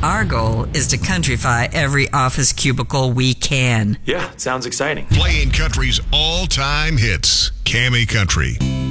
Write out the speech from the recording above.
Our goal is to countryfy every office cubicle we can. Yeah, sounds exciting. Playing country's all-time hits. Cammy Country.